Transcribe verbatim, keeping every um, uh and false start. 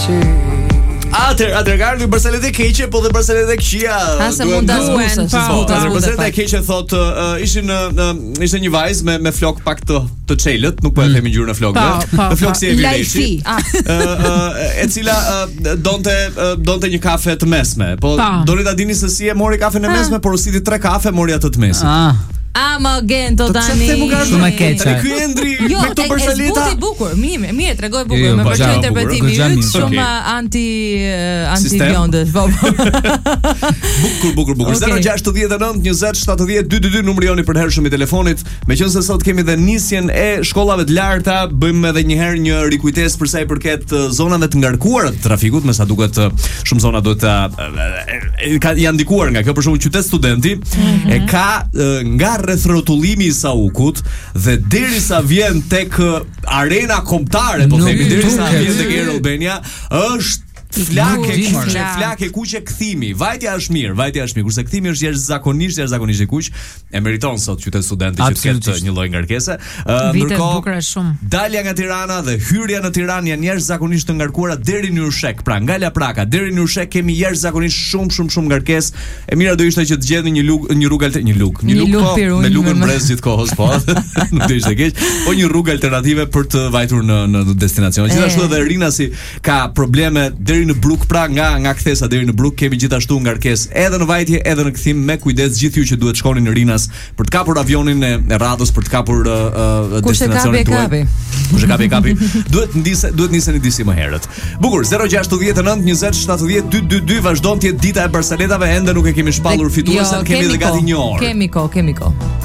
Atër, atër gardi Barsalet e keqe, po dhe Barsalet e këqia. Asa mund ta zbusësh. Po, Barsalet e keqe thot ishin ishte një vajzë me me flok pak të të çelët, nuk po e themi ngjyrën e flokëve. Me flok si e vileshi. E cila donte donte një kafe të mesme, po doni ta dini se si e mori kafen e mesme, por u siti tre kafe, mori atë të mesit. Ah, më gento tani. Shumë e keqe. Ky Endri me këto Barsaleta. Jo, bukur, mirë, mirë, tregoj bukur, më pëlqen interpretimi yt, shumë anti anti bjondësh, po. Bukur, bukur, bukur. zero gjasht nëntë njëzet shtatëdhjetë dytydhjetë numri joni për hershëm i telefonit. Meqense sot kemi dhe nisjen e shkollave të larta, bëjmë edhe një herë një rikujtesë për sa i përket zonave të ngarkuara të trafikut, me sa duket shumë zona duhet ta janë ndikuar nga kjo, për shembull qytet studenti e ka nga rreth rrotullimi i Saukut dhe derisa vjen tek arena kombëtare, po themi derisa vjen tek Air Albania, është flake, kuqe, flake, kuqe kthimi. Vajtja është mirë, vajtja është mirë, kurse kthimi është jashtëzakonisht, jashtëzakonisht i kuq. E meriton sot qytet studenti që të ketë një lloj ngarkese. Ndërkohë, dalja nga Tirana dhe hyrja në Tiranë janë jashtëzakonisht të ngarkuara deri në Urshek. Pra nga Lapraka deri në Urshek kemi jashtëzakonisht shumë shumë shumë ngarkesë. E mira do ishte që të gjeni një lugë, një rrugë një lugë, një lugë me lugën brez gjithkohës, po. Nuk do ishte keq, po një rrugë alternative për të vajtur në në destinacion. Gjithashtu edhe Rinasi ka probleme në Bruk, pra nga nga kthesa deri në Bruk kemi gjithashtu ngarkesë edhe në vajtje edhe në kthim. Me kujdes gjithë ju që duhet shkoni në Rinas për të kapur avionin e, e radhës, për të kapur uh, destinacionin tuaj. Kush e kapi kapi. Duhet ndise, duhet niseni disi më herët. Bukur, zero gjasht nëntë njëzet shtatëdhjetë dytydhjetë vazhdon të jetë dita e Barsaletave, ende nuk e kemi shpallur fituesen, kemi edhe gati një orë. Kemi ko, kemi ko.